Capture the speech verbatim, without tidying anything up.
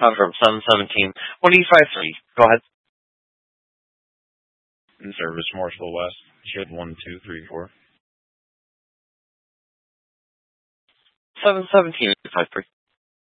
uh, from seven seventeen. What do you five three? Go ahead. In service, Morrisville West. Shed one two three four. seven seventeen, five three.